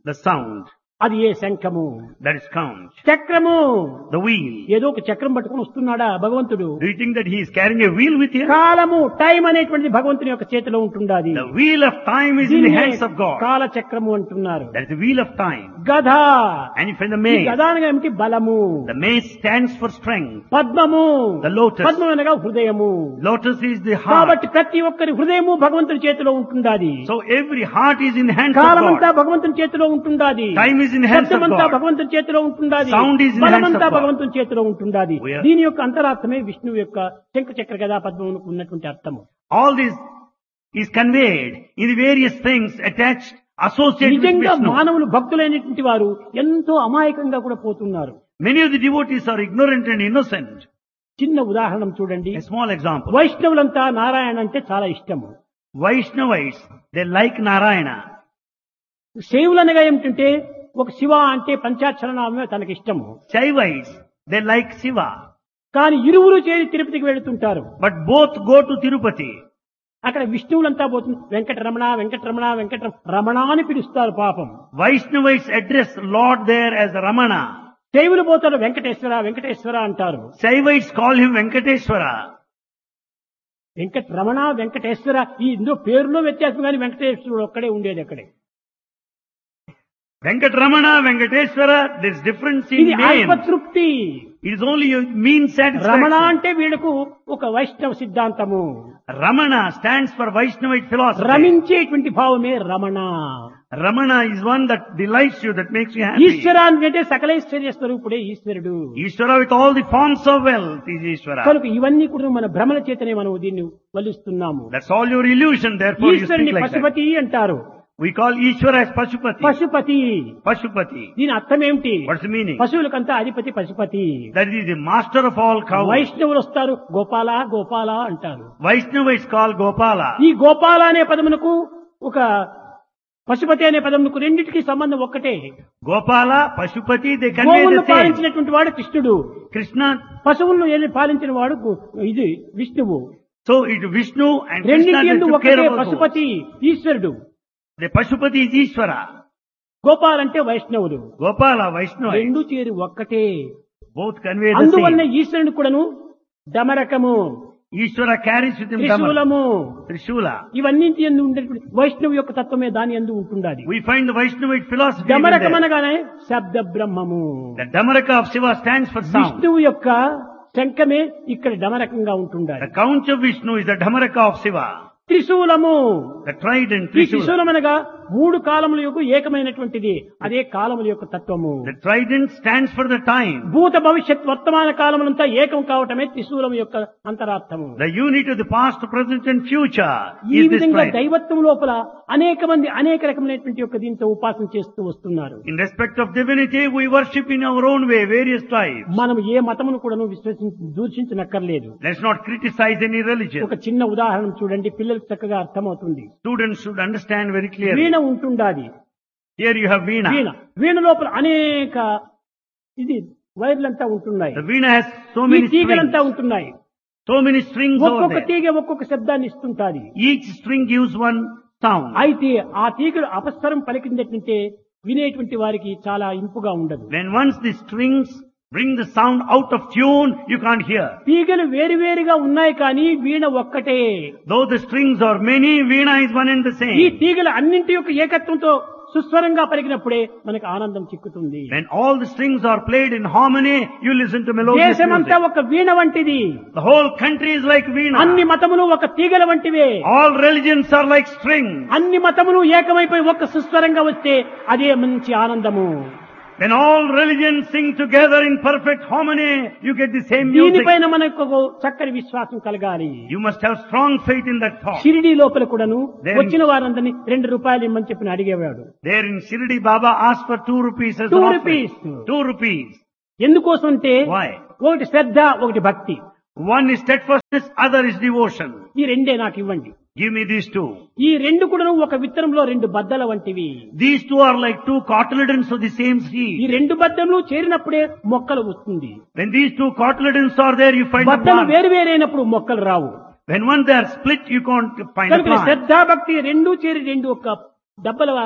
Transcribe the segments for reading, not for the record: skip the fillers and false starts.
the sound. అది ఏ శంఖము, That is conch. చక్రము. The wheel. ఏదో ఒక చక్రం పట్టుకుని వస్తున్నాడా భగవంతుడు? Do you think that he is carrying a wheel with him? కాలము, టైం అనేటువంటిది భగవంతుని యొక్క చేతిలో ఉంటుండాది. The wheel of time is in the hands of God. కాల చక్రము అంటున్నారు. That is the wheel of time. గధ. And if in the ఈ mace, గధ అనగా ఏమిటి? బలము. the mace stands for strength. పద్మము. The lotus. పద్మం అనగా హృదయము. Lotus is the heart. కాబట్టి ప్రతి ఒక్కరి హృదయము భగవంతుని చేతిలో ఉంటుండాది. So every heart is in the hands of కాలమంతా God. భగవంతుని చేతిలో ఉంటుండాది. Time is in the hands of శబ్దమంతా God. భగవంతుని చేతిలో ఉంటుండాది. Sound is in the hands of బలమంతా God. భగవంతుని చేతిలో ఉంటుండాది. We are- దీని యొక్క అంతరార్థమే విష్ణువు యొక్క శంఖ చక్ర గదా పద్మమునకు ఉన్నటువంటి అర్థము. All this is conveyed in the various things attached, associated with నిజంగా Vishnu. మానవులు భక్తులైనటువంటి వారు ఎంతో అమాయకంగా కూడా పోతున్నారు. Many of the devotees are ignorant and innocent. చిన్న ఉదాహరణ చూడండి. A small example. వైష్ణవులంతా నారాయణ అంటే చాలా ఇష్టము. Vaishnavites, they like Narayana. శైవులనగా ఏమిటంటే ఒక శివ అంటే పంచాక్షరనామే తనకి ఇష్టము. Shaivites, they like Shiva. కానీ ఇరువురు చేరి తిరుపతికి వెళుతుంటారు. But both go to Tirupati. అక్కడ విష్ణువులంతా పోతుంది. వెంకటరమణ వెంకటరమణ వెంకటరమణ అని పిలుస్తారు పాపం. Vaishnavites address Lord there as Ramana. శైవులు పోతారు వెంకటేశ్వర వెంకటేశ్వర అంటారు. Shaivites call him Venkateshwara. Venkataramana Venkateswara ఈ ఇందులో పేరులో వ్యత్యాసం కానీ వెంకటేశ్వరుడు ఒక్కడే ఉండేది అక్కడే. Venkatramana, Venkateshwara, there is difference in ఇది name. అల్పతృప్తి. It is only a mean Ramana satisfaction. అంటే వీళ్ళకు ఒక వైష్ణవ సిద్ధాంతము. Ramana stands for Vaishnavite philosophy. రమించేటువంటి భావమే Ramana. Ramana is one that delights you, that makes you happy. ఈశ్వరాన్ని అంటే సకలైశ్వర్య స్వరూపుడే ఈశ్వరుడు. Ishvara with all the forms of wealth is Ishvara. కనుక ఇవన్నీ కూడా మన భ్రమల చేతనే మనం దీన్ని వలిస్తున్నాము. That's all your illusion, therefore you ఈశ్వరుని speak like that. పశుపతి అంటారు. We call Ishvara as Pashupati. Pashupati Pashupati. దీని అర్థం ఏమిటి? What's the meaning? పశువులకంతా అధిపతి Pashupati. That is the master of all cows. వైష్ణవులు వస్తారు గోపాల గోపాల అంటారు. Vaishnava is called Gopala. ఈ గోపాల అనే పదమునకు ఒక పశుపతి అనే పదమునకు రెండింటికి సంబంధం ఒక్కటే. Gopala, Pashupati, they convey గోవులను the same. పాలించినటువంటి వాడు కృష్ణుడు. Krishna, పశువులను వెళ్ళి పాలించిన వాడు ఇది విష్ణువు. so it Vishnu and Krishna రెండింటి they ఎందు took care ఒకటే of those. పశుపతి ఈశ్వరుడు. The Pashupati is Ishvara. Gopal అంటే వైష్ణవుడు. Gopala, Vaishnava. రెండు చేరి ఒక్కటే. Both convey the అందువల్ల same. ఈశ్వరుని కూడాను డమరకము, Ishvara carries with him Dhamma. త్రిశూలము Trishula. ఇవన్నింటి యందు ఉండేటువంటి వైష్ణవు యొక్క తత్వమే దాని యందు ఉంటుండాలి. We find the Vaishnavite philosophy even డమరకం there. అనగానే శబ్ద బ్రహ్మము. The Dhamaraka of Shiva stands for sound. విష్ణువు యొక్క శంఖమే ఇక్కడ డమరకంగా ఉంటుండాలి. The conch of Vishnu is the Dhamaraka of Shiva. త్రిశూలము. The trident, ఈ Trishula. త్రిశూలం అనగా మూడు కాలముల యొక్క ఏకమైనటువంటిది. అదే కాలముల యొక్క తత్వము. The trident stands for the time. భూత భవిష్యత్ వర్తమాన కాలములంతా ఏకం కావటమే త్రిశూలం యొక్క అంతరార్థము. The unity of the past, present and future ఈ is this విధంగా trident. దైవత్వం లోపల అనేక మంది అనేక రకమైనటువంటి యొక్క దీంతో ఉపాసన చేస్తూ వస్తున్నారు. In respect of divinity, we worship in our own way, various tribes. మనం ఏ మతమును కూడా దూషించనక్కర్లేదు. Let's not criticize any religion. ఒక చిన్న ఉదాహరణ చూడండి, పిల్లలకు చక్కగా అర్థమవుతుంది. Students should understand very clearly. Veena ఉంటుండాది. Here you have Veena. వీణ లోపల అనేక ఇది వైర్లంతా ఉంటున్నాయి. The Veena has so ఈ many strings. తీగలంతా ఉంటున్నాయి. So many strings over ఒక్కొక్క there. తీగ ఒక్కొక్క శబ్దాన్ని ఇస్తుంటాది. Each string gives one sound. అయితే ఆ తీగలు అపస్వరం పలికిందంటే వినేటువంటి వారికి చాలా ఇంపుగా ఉండదు. When once the strings bring the sound out of tune, you can't hear. తీగలు వేరువేరుగా ఉన్నాయి కానీ వీణ ఒక్కటే. Though the strings are many, Veena is one and the ఈ same. తీగల అన్నింటి యొక్క ఏకత్వంతో సుస్వరంగా పలికినప్పుడే మనకు ఆనందం చిక్కుతుంది. When all the strings are played in harmony, you listen to melodious దేశమంతా music. ఒక వీణ వంటిది. The whole country is like Veena. అన్ని మతములు ఒక తీగల వంటివే. All religions are like strings. అన్ని మతములు ఏకమైపోయి ఒక సుస్వరంగా వస్తే అదే మంచి ఆనందము. When all religions sing together in perfect harmony, you get the same music. దీనిపైన మనకు ఒక చక్కని విశ్వాసం కలగాలి. You must have strong faith in that thought. Shirdi లోపల కూడాను Then- వచ్చిన వారందరినీ 2 రూపాయలు ఇమ్మని చెప్పి అడిగేవాడు. There in Shirdi, Baba asked for 2 rupees as 2 an rupees. offering. 2 rupees. ఎందుకోసం అంటే Why? ఒకటి శ్రద్ధ, ఒకటి భక్తి. One is steadfastness, other is devotion. ఈ రెండే నాకు ఇవ్వండి. Give me these 2. ఈ రెండు కూడా ఒక విత్తనంలో 2 బద్దల వంటివి. These 2 are like 2 cotyledons of the same ఈ seed. 2 బద్దలు చేరినప్పుడే మొక్కలు వస్తుంది. When these 2 cotyledons are there, you find a బద్దలు plant. వేరు వేరైనప్పుడు మొక్కలు రావు. When once they are split, you can't find a కనుక plant. శ్రద్ధ భక్తి రెండూ చేరి 2 ఒక డబ్బల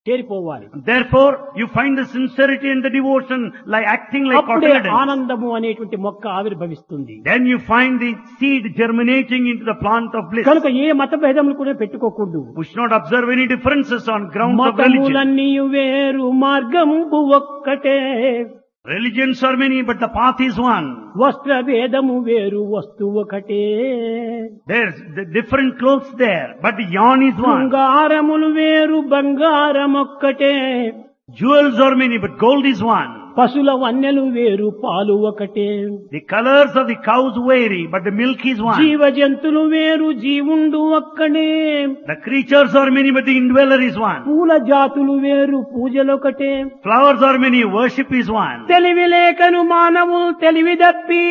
చేరిపోవాలి. Therefore, you find the sincerity and the devotion like acting like అప్పుడే confidence. ఆనందము అనేటువంటి మొక్క ఆవిర్భవిస్తుంది. Then you find the seed germinating into the plant of bliss. కనుక ఏ మత భేదములు కూడా పెట్టుకోకూడదు. We should not observe any differences on grounds of religion. మతములన్నీ వేరు మార్గంబు ఒక్కటే. Religions are many, but the path is one. వస్త్ర భేదము వేరు వస్తువు ఒకటే. There's the different clothes there, but the yarn is one. బంగారములు వేరు బంగారం ఒక్కటే. Jewels are many, but gold is one. పశుల వన్నెలు వేరు పాలు ఒకటే. The colors of the cows vary, but the milk is one. జీవ జంతువులు వేరు జీవుండు ఒక్కడే. The creatures are many, but the indweller is one. పూల జాతులు వేరు పూజలొకటే. Flowers are many, worship is one. తెలివి లేకను మానవులు తెలివి దప్పి.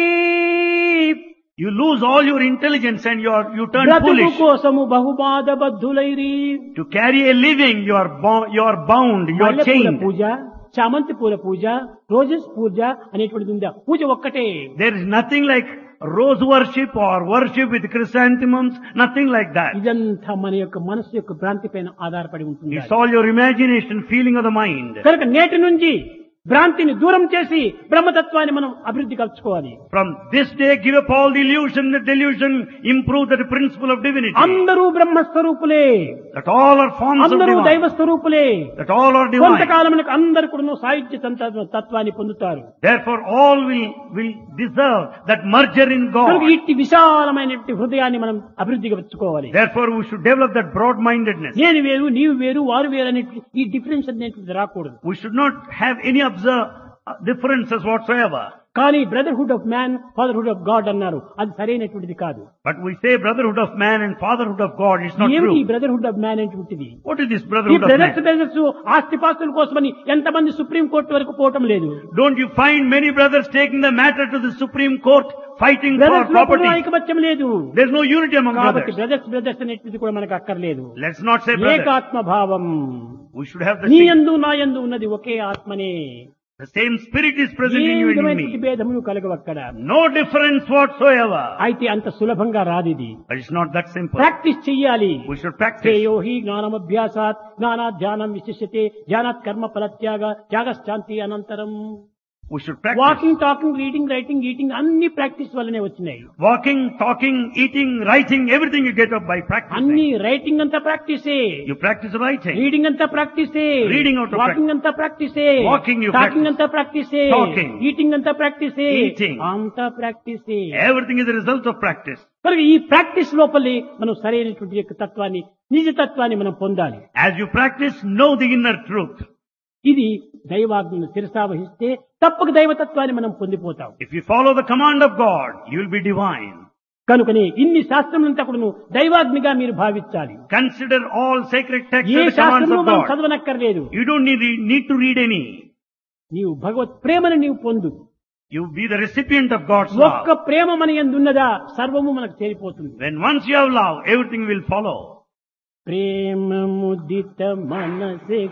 You lose all your intelligence and you turn బ్రతుకు foolish. కోసము బహుబాధ బద్ధులైరి. To carry a living, you are bound, you are మల్లెపూల chained. పూజ, చామంతి పూల పూజ, రోజెస్ పూజ అనేటువంటిది ఉందా? పూజ ఒక్కటే. There is nothing like rose worship or worship with chrysanthemums, nothing like that. ఇదంతా మన యొక్క మనసు యొక్క భ్రాంతి పైన ఆధారపడి ఉంటుంది. It's all your imagination, feeling of the mind. కనుక నేటి నుంచి భ్రాంతిని దూరం చేసి బ్రహ్మతత్వాన్ని మనం అభివృద్ధి కలుసుకోవాలి. From this day, give up all the illusion, the delusion, improve the principle of divinity. అందరూ బ్రహ్మస్వరూపులే, That all are forms of అందరూ divine. దైవస్వరూపులే. That all are divine. కొంతకాలమునకు అందరు కూడా సాయుధ్య తత్వాన్ని పొందుతారు. Therefore, all will deserve that merger in కనుక God. ఇట్టి విశాలమైనటువంటి హృదయాన్ని మనం అభివృద్ధిగా పెంచుకోవాలి. Therefore, we should develop that broad-mindedness. నేను వేరు నీవు వేరు వారు వేరు అనేటువంటి ఈ డిఫరెన్స్ అనేటువంటిది రాకూడదు. We should not have any differences whatsoever. కానీ brotherhood of man fatherhood of God అన్నారు. అది సరైనటువంటిది కాదు. But we say brotherhood of man and fatherhood of God. It's not ఏమిటి ఈ true. బ్రదర్హుడ్ ఆఫ్ మ్యాన్ అనేటువంటిది? What is this ఈ brotherhood of brothers man? Brothers ఆస్తిపాస్తుల కోసమని ఎంతమంది సుప్రీం కోర్టు వరకు పోవటం లేదు. Don't you find many brothers taking the matter to the Supreme Court, fighting for brothers లో కూడా property? ఐకమత్యం లేదు. There's no unity among కాబట్టి brothers. బ్రదర్స్ అనేటువంటిది కూడా మనకు అక్కర్లేదు. Let's not say brothers. ఏకాత్మ భావం. We should have the నీ same. యందు నా యందు ఉన్నది ఒకే ఆత్మనే. The same spirit is present A in you and in విధమైనటువంటి me. భేదములు కలగవక్కడ. No difference whatsoever. అయితే అంత సులభంగా రాదు ఇది. But it's not that simple. Practice చెయ్యాలి. We should practice. శ్రేయో హి జ్ఞానమభ్యాసాత్ జ్ఞానాత్ ధ్యానం విశిష్యతే ధ్యానాత్ కర్మ ఫలత్యాగ త్యాగశ్చాంతి అనంతరం. We should practice. Walking, talking, reading, writing, eating అన్ని ప్రాక్టీస్ వల్లనే వచ్చినాయి. Walking, talking, eating, writing, everything you get up by practicing. అన్ని రైటింగ్ అంతా ప్రాక్టీసే, You practice writing. రీడింగ్ అంతా ప్రాక్టీసే, Reading out of వాకింగ్ అంతా ప్రాక్టీసే, Walking you టాకింగ్ practice. అంతా ప్రాక్టీసే, Talking. Eating అంతా ప్రాక్టీసే, Eating. అంతా ప్రాక్టీసే. Everything is a result of practice. కనుక ఈ practice లోపలి మనం సరైనటువంటి యొక్క తత్వాన్ని, నిజ తత్వాన్ని మనం పొందాలి. As you practice, know the inner truth. ఇది దైవాజ్ఞను శిరసావహిస్తే తప్పక దైవతత్వాన్ని మనం పొందిపోతాం. If you follow the command of God, you will be divine. కనుకనే ఇన్ని శాస్త్రములంతా కూడా దైవాజ్ఞగా మీరు భావించాలి. Consider all sacred texts A as the commands శాస్త్రము of మనం God. చదవనక్కర్లేదు. You don't need to read any. నీవు భగవత్ ప్రేమను నీవు పొందు. You be the recipient of God's ఒక్క love. ప్రేమ మన యందున్నదా సర్వము మనకు చేరిపోతుంది. When once you have love, everything will follow. ప్రేమ ముదిత మనసే